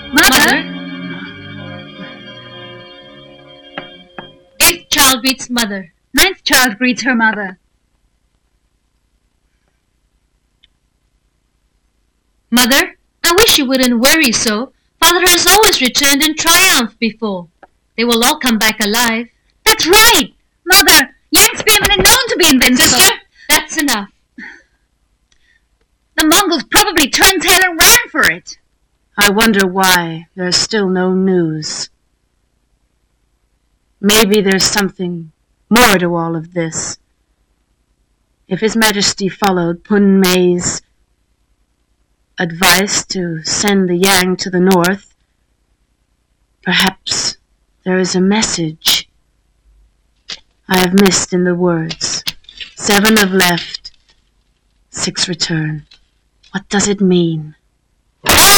Mother? Eighth child greets mother. Ninth child greets her mother. Mother, I wish you wouldn't worry so. Father has always returned in triumph before. They will all come back alive. That's right! Mother, Yang spearmen are known to be invincible. Sister, that's enough. The Mongols probably turned tail and ran for it. I wonder why there's still no news. Maybe there's something more to all of this. If His Majesty followed Pun Mei's advice to send the Yang to the north, perhaps there is a message I have missed in the words. 7 have left, 6 return. What does it mean?